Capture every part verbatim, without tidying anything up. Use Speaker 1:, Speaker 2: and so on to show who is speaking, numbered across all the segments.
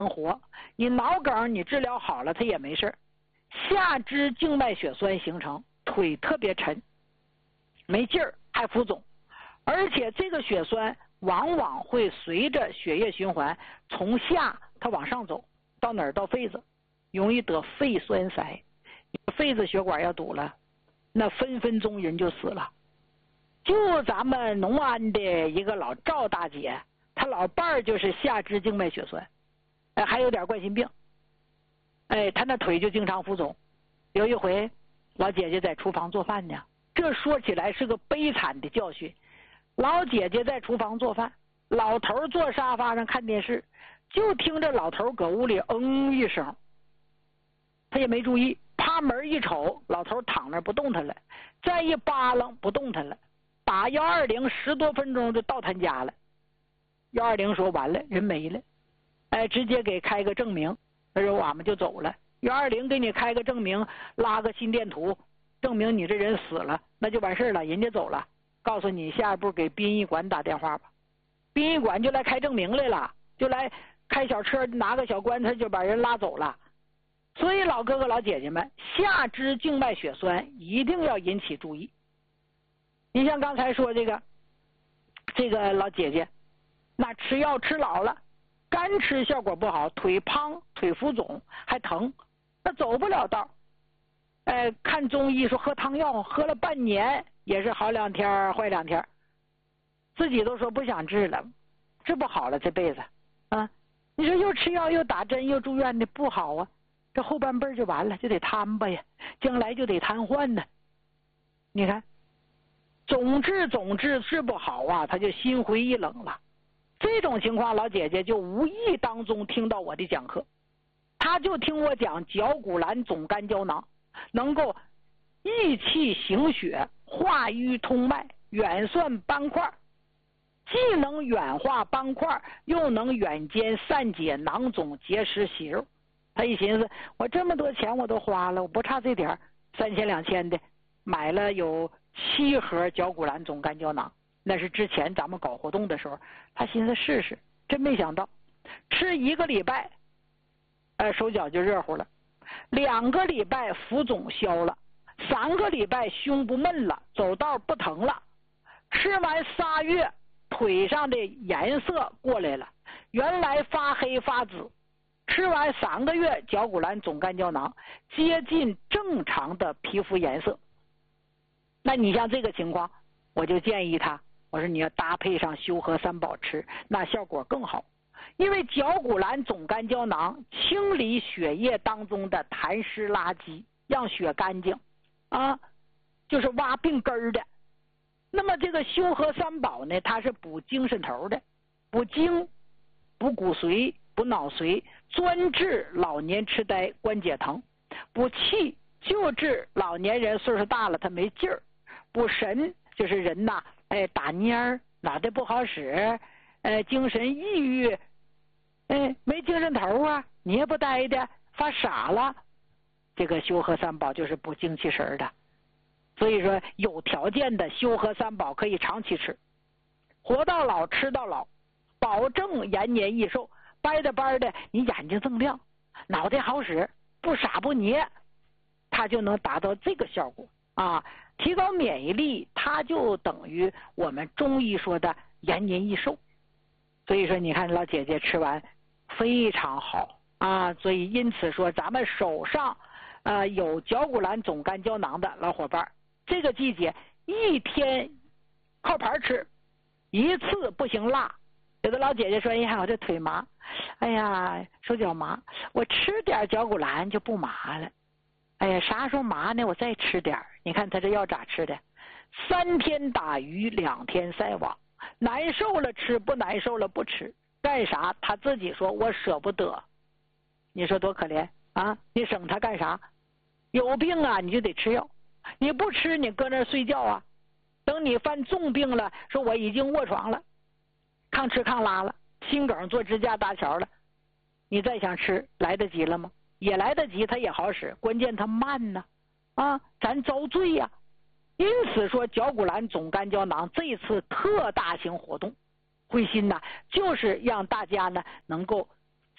Speaker 1: 活。你脑梗你治疗好了，它也没事。下肢静脉血栓形成，腿特别沉，没劲儿，还浮肿，而且这个血栓往往会随着血液循环从下它往上走，到哪儿？到肺子，容易得肺栓塞。肺子血管要堵了，那分分钟人就死了。就咱们农安的一个老赵大姐，她老伴儿就是下肢静脉血栓，哎，还有点冠心病，哎，她那腿就经常浮肿。有一回，老姐姐在厨房做饭呢，这说起来是个悲惨的教训。老姐姐在厨房做饭，老头坐沙发上看电视，就听着老头搁屋里嗯一声，他也没注意，趴门一瞅，老头躺那不动弹了，再一扒拉不动弹了，打幺二零十多分钟就到他家了。幺二零说完了，人没了，哎，直接给开个证明，他说我们就走了。幺二零给你开个证明，拉个心电图，证明你这人死了，那就完事了，人家走了。告诉你下一步给殡仪馆打电话吧，殡仪馆就来开证明来了，就来开小车拿个小棺材就把人拉走了。所以老哥哥老姐姐们，下肢静脉血栓一定要引起注意。你像刚才说这个这个老姐姐，那吃药吃老了，干吃效果不好，腿胖腿浮肿还疼，那走不了道。哎，看中医说喝汤药，喝了半年也是好两天坏两天，自己都说不想治了，治不好了这辈子啊！你说又吃药又打针又住院的不好啊，这后半辈就完了，就得瘫吧呀，将来就得瘫痪呢。你看，总治总治治不好啊，他就心灰意冷了。这种情况，老姐姐就无意当中听到我的讲课，她就听我讲绞股蓝总干胶囊，能够益气行血，化瘀通脉，远算斑块，既能远化斑块，又能远兼散解囊肿结石息肉。他一寻思，我这么多钱我都花了，我不差这点三千两千的，买了有七盒绞股蓝总干胶囊。那是之前咱们搞活动的时候，他寻思试试，真没想到吃一个礼拜，呃，手脚就热乎了，两个礼拜浮肿消了，三个礼拜胸不闷了，走道不疼了，吃完仨月腿上的颜色过来了，原来发黑发紫，吃完三个月绞股蓝总干胶囊，接近正常的皮肤颜色。那你像这个情况，我就建议他，我说你要搭配上修和三宝吃，那效果更好。因为绞股蓝总干胶囊清理血液当中的痰湿垃圾，让血干净啊，就是挖病根的。那么这个修和三宝呢，它是补精神头的，补精、补骨髓、补脑髓，专治老年痴呆、关节疼；补气，就治老年人岁数大了他没劲儿；补神，就是人呐，哎，打蔫儿，脑袋不好使，哎，精神抑郁，哎，没精神头啊，捏不呆的，发傻了。这个修和三宝就是补精气神的。所以说有条件的修和三宝可以长期吃，活到老吃到老，保证延年益寿。掰着掰的你眼睛锃亮，脑袋好使，不傻不捏，它就能达到这个效果啊！提高免疫力，它就等于我们中医说的延年益寿。所以说你看老姐姐吃完非常好啊！所以因此说咱们手上呃有绞股蓝总干胶囊的老伙伴，这个季节一天靠盘吃一次不行辣。有的老姐姐说，哎呀我这腿麻，哎呀手脚麻，我吃点绞股蓝就不麻了。哎呀啥时候麻呢，我再吃点。你看他这药咋吃的，三天打鱼两天晒网，难受了吃，不难受了不吃，干啥他自己说我舍不得。你说多可怜啊，你省他干啥？有病啊你就得吃药，你不吃你搁那睡觉啊，等你犯重病了，说我已经卧床了，抗吃抗拉了，心梗做支架搭桥了，你再想吃来得及了吗？也来得及，它也好使，关键它慢呢啊，咱遭罪呀、啊。因此说绞股蓝总干胶囊这次特大型活动，慧心呐，就是让大家呢能够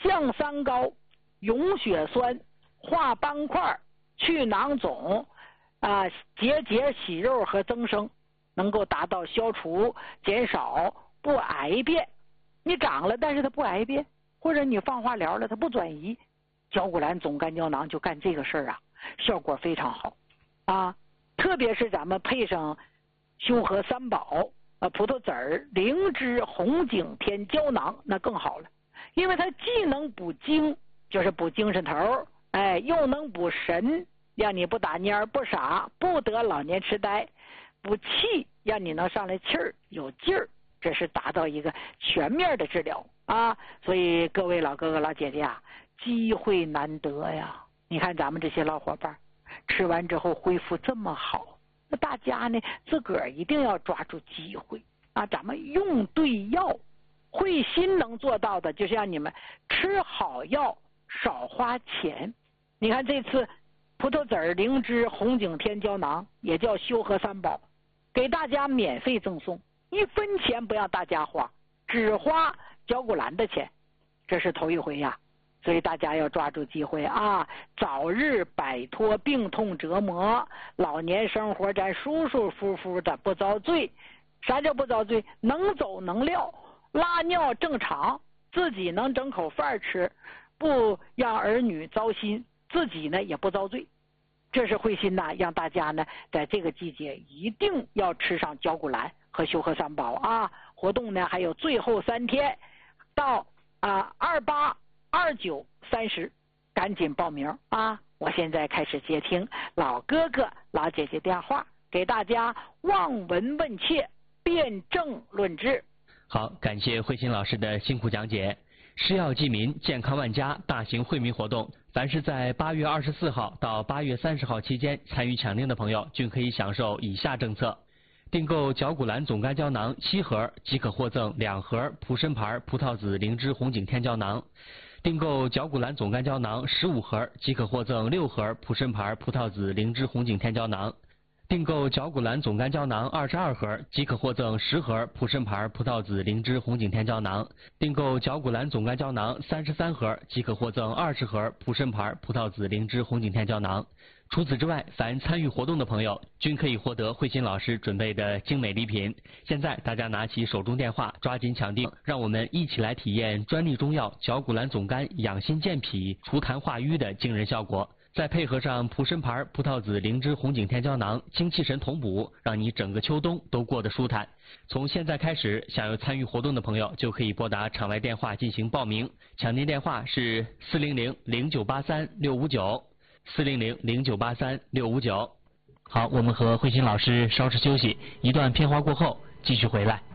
Speaker 1: 降三高、溶血栓、化斑块、去囊肿啊、结节息肉和增生，能够达到消除、减少不癌变。你长了，但是它不癌变，或者你放化疗了，它不转移，绞股蓝总干胶囊就干这个事儿啊，效果非常好啊！特别是咱们配上修和三宝、啊葡萄籽儿、灵芝、红景天胶囊，那更好了，因为它既能补精，就是补精神头，哎，又能补神，让你不打蔫不傻，不得老年痴呆；补气，让你能上来气儿，有劲儿。这是达到一个全面的治疗啊！所以各位老哥哥老姐姐啊，机会难得呀！你看咱们这些老伙伴吃完之后恢复这么好，那大家呢自个儿一定要抓住机会啊！咱们用对药，慧心能做到的就是让你们吃好药，少花钱。你看这次葡萄籽儿、灵芝、红景天胶囊，也叫修和三宝，给大家免费赠送。一分钱不让大家花，只花绞股蓝的钱，这是头一回呀，所以大家要抓住机会啊，早日摆脱病痛折磨，老年生活咱舒舒服服的，不遭罪。啥叫不遭罪？能走能撂，拉尿正常，自己能整口饭吃，不让儿女糟心，自己呢也不遭罪。这是慧心呐，让大家呢在这个季节一定要吃上绞股蓝和修和三宝啊！活动呢还有最后三天，到啊二八、二九、三十，赶紧报名啊！我现在开始接听老哥哥、老姐姐电话，给大家望闻问切，辩证论治。
Speaker 2: 好，感谢慧心老师的辛苦讲解。施药济民，健康万家大型惠民活动，凡是在八月二十四号到八月三十号期间参与抢订的朋友，均可以享受以下政策。订购绞股蓝总干胶囊七盒，即可获赠两盒普参牌葡萄籽灵芝红景天胶囊；订购绞股蓝总干胶囊十五盒，即可获赠六盒普参牌葡萄籽灵芝红景天胶囊；订购绞股蓝总干胶囊二十二盒，即可获赠十盒普参牌葡萄籽灵芝红景天胶囊；订购绞股蓝总干胶囊三十三盒，即可获赠二十盒普参牌葡萄籽灵芝红景天胶囊。除此之外，凡参与活动的朋友均可以获得慧心老师准备的精美礼品。现在大家拿起手中电话，抓紧抢订，让我们一起来体验专利中药绞股蓝总干养心健脾、除痰化瘀的惊人效果。再配合上普参牌葡萄籽灵芝红景天胶囊，精气神同补，让你整个秋冬都过得舒坦。从现在开始，想要参与活动的朋友就可以拨打场外电话进行报名，抢订电话是四零零零九八三六五九。四零零零九八三六五九。好，我们和慧心老师稍事休息，一段片花过后继续回来。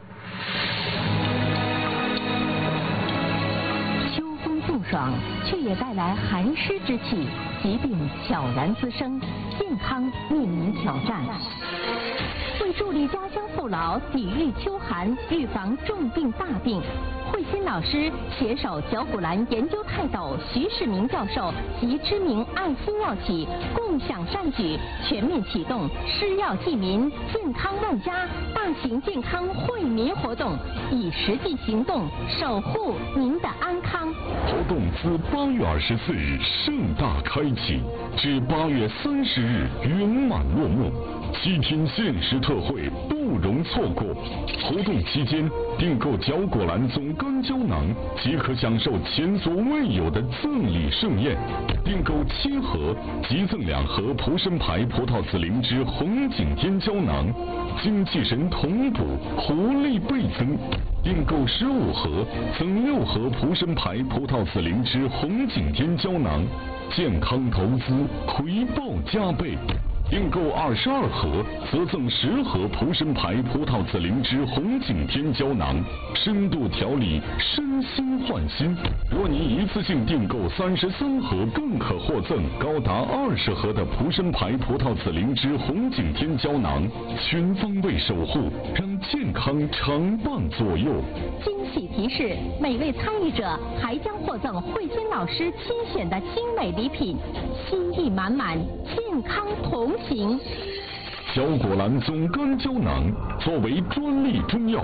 Speaker 3: 秋风送爽，却也带来寒湿之气，疾病悄然滋生，健康面临挑战。为助力家乡父老抵御秋寒，预防重病大病，慧心老师携手绞股蓝研究泰斗徐世明教授及知名爱心药企共享善举，全面启动施药济民、健康万家大型健康惠民活动，以实际行动守护您的安康。
Speaker 4: 活动自八月二十四日盛大开启，至八月三十日圆满落幕。七天限时特惠不容错过。活动期间订购绞股蓝总干胶囊，即可享受前所未有的赠礼盛宴。订购七盒，即赠两盒普参牌葡萄籽灵芝红景天胶囊，精气神同补，活力倍增。订购十五盒，赠六盒普参牌葡萄籽灵芝红景天胶囊，健康投资回报加倍。订购二十二盒，则赠十盒普参牌葡萄籽灵芝红景天胶囊，深度调理，身心焕新。若您一次性订购三十三盒，更可获赠高达二十盒的普参牌葡萄籽灵芝红景天胶囊，全方位守护，让健康常伴左右。
Speaker 3: 惊喜提示：每位参与者还将获赠慧心老师亲选的精美礼品，心意满满，健康同行。
Speaker 4: 绞股蓝总干胶囊作为专利中药，